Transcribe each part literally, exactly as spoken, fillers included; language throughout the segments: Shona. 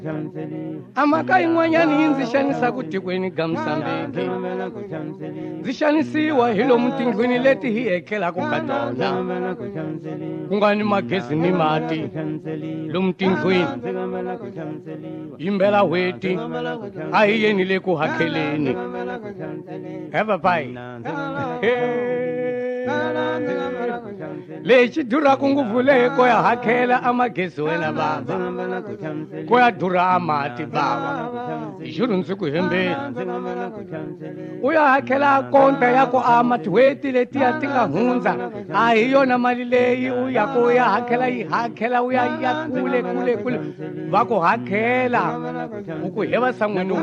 amhaka yin'wanyani yi ndzi xanisa ku tikweni ga Msambiki, ndzi xanisiwa hi lomu tindlwini leti hi etlelaku ka tona ku nga ni magezi ni mati lomu tindlwini. Yimbela hweti a hi yeni le ku hakheleni he papai lexi durhaku ngopfu lehe ko ya hakhela a magezi wena baba, ko ya durha a mati baba. Hi xuru ndzi ku hembeni u ya hakhela konta ya ku ama tihweti letiya ti nga hundza, a hi yona mali leyi u ya ku u ya hakhela yi hakhela u ya ya kule kule kule va ku hakhela u ku heva san'wini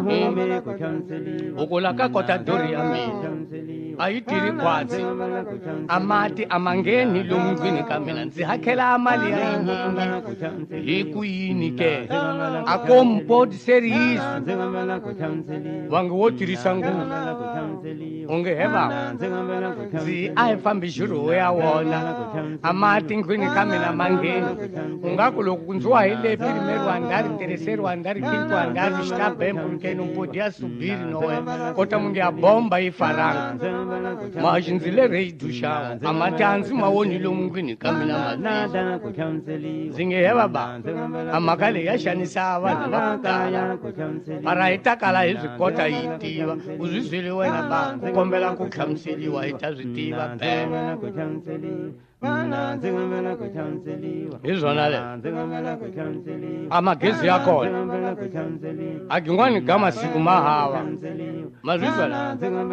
u ku la ka kota dori ya mina a yi tiri khwatsi a mati a ma ngheni lomu ndlwini ka mina, ndzi hakhela mali ya yinyingi hi ku yini ke a ko mpoti seriyisu vange wo tirhisa nguvu u nge heva ndzi a hi fambi xirho ya wona a mati ndlwini ka mina ma ngheni. U nga ku loko ndzi wa hi le pirimeriwa ndari tirhiseriwa ndari kitwa ndari xitabempo nkeni mpoti ya subiri nowe kota munge ya bomba yi faranga maji ndzi le redu xawo a mati a ndzi ma woni lomu ndlwini ka mina mati ndzi nge heva ba a mhaka leyi ya xanisa vanhu va ku tala mara hi ta kala hi swi kota hi tiva u swi byele wena ba ku kombela ku hlamuseliwa hi ta swi tiva be hi zwona le a magezi ya kona a gin'wani ga masiku ma hava ma swi byela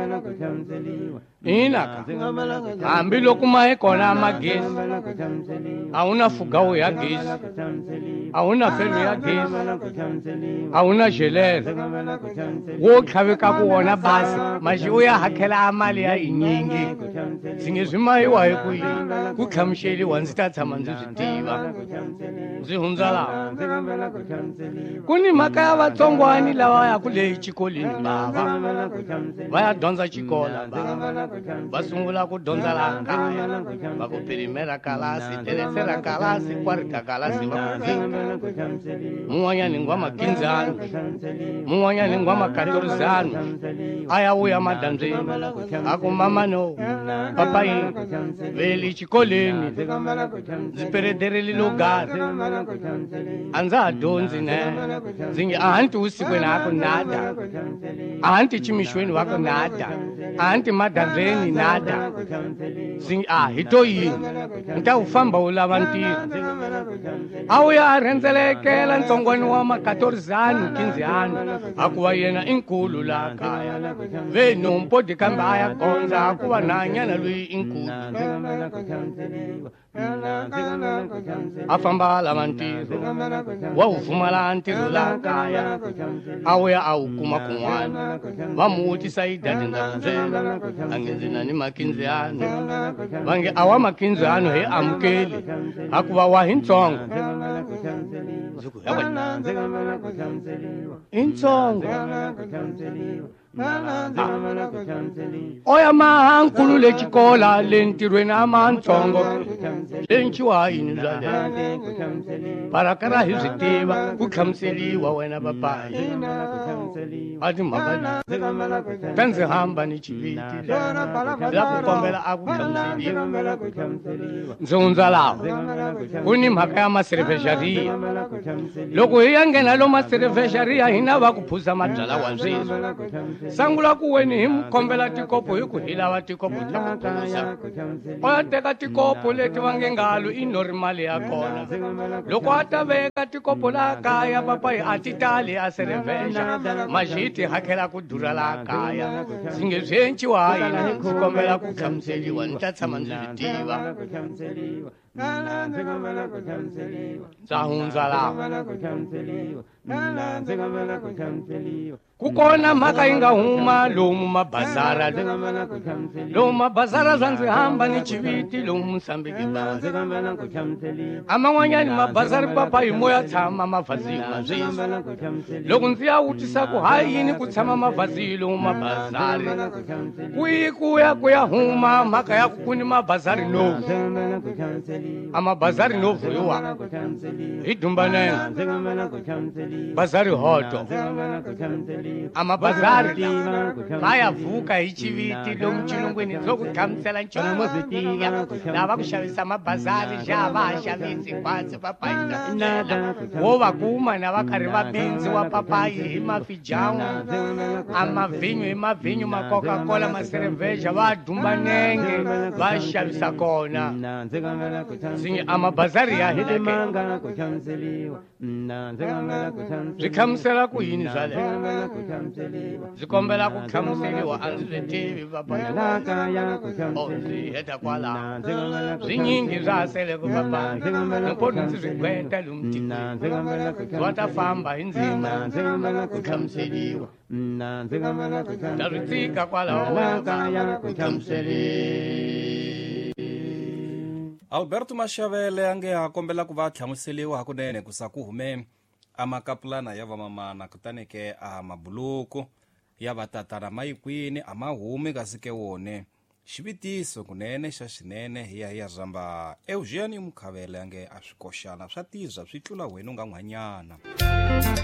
inaka hambi loko ma hi kona magezi a wu na fugawu ya gezi, a wu na felo ya gezi, a wu na jelere wo tlhaveka ku wona basi maxi u ya hakhela mali ya yinyingi. Ndzi nge swi mayiwa hi ku yini ku hlamuseliwa ndzi ta tshama ndzi swi tiva ndzi hundza laha. Ku ni mhaka ya vatsongwani lava ya ku leyi xikolweni bava va ya dyondza xikola bava va sungula ku dyondza laha kaya va ku pirimera kalasi teresera kalasi kwarika kalasi va ku vika mun'wanyani ngwa makinzano mun'wanyani ngwa makatorizano a ya vuya madandzeni a ku mamano papayi veli xikolweni ndzi perederile logari a ndza ha dyondzi ne ndzi nge a hanti usikwini a ku nada a hanti chimixweni wa ku nada a hanti madandzeni nada ndzi a hi to yini ni ta u famba u lava ntirho a wu ya a rhendzelekela ntsongwani wa makatorizani kinziyani a ku va yena i nkulu laha kaya ve nompodi kambe a ya gondza a ku va nhanyana loyi i nkulu a famba a lava ntirho wa wu pfumala ntirho laha kaya a wu ya a wu kuma kun'wana va mu vutisa yi dadi ndza byela a nge ndzi na ni makinziyani va nge a wa makinziyani hi amukeli a ku va wa hi ntsongo ndzi ku hewe i ntsongo oya maha nkulu le xikola le ntirhweni a maha ntsongo le nciwa yini bya le parakara hi swi tiva ku hlamuseliwa wena papayi a timhaka ta ndzi hamba ni chiviti la ku kombela a ku hlamuseliwa ndzi hundza laha ku ni mhaka ya maserevexariya loko hi ya nghena lo maserevexariya hi na va ku phuza mabyala wa sweswi sangula ku weni hi mkombela tikopo hi ku hi lava tikopo ta ku phuza o ya teka tikopo leti va nge ngalo i normal ya kona loko a ta veka tikopo laha kaya papayi a ti tali a serevhexa maxiti hakhela ku durha laha kaya ndzi nge swi enciwa yini ndzi kombela ku hlamuseliwa ni ta tshama ndzi swi tiva ndza hundza laha ku kona mhaka yi nga huma lomu mabazara lomu mabazara za ndzi hamba ni chiviti lomu Msambiki bazi a man'wanyani mabazari papa hi moya tshama mavhazini sweswi loko ndzi ya vutisa ku hayi yini ku tshama mavhazini lomu mabazari ku yi ku ya ku ya huma mhaka ya ku ni mabazari lowu amabazari novuyiwa hi Dumbanenge bazari hoto amabazari bayavuka hi chiviti lomu chilungwini zokuthamisela nchumu lava ku xavisa mabazari xa va xavisi kwatsi papayita wo va kuma na va karhi va bindzi wa papayi hi mafijangu amavinyo hi mavinyo ma Coca-Cola masereveja va Dumbanenge va xavisa kona zingi amabazari ya hileke byi hlamusela ku yini bya le byi kombela ku hlamuseliwa a ndzi byi tivi papaya o ndzi heta kwala byi nyingi bya sele ku papaya nopoti ndzi byi gweta lomu tikweni va ta famba hi ndzima ku hlamuseliwa ta byi tsika kwalaho ku hlamuseliwa. Alberto Mashavele ange akombela ku va tlhamuseliwa hakunene ku sa ku hume amakapulana ya vamamana kutani ke a mabuluku ya vatatana mayikwini a ma humi kasi ke wone xivitiso kunene xa xinene hi ya hi ya zamba Eugênio Mukhavele ange a swi koxana swa tiza swi tlula wena u nga n'wanyana.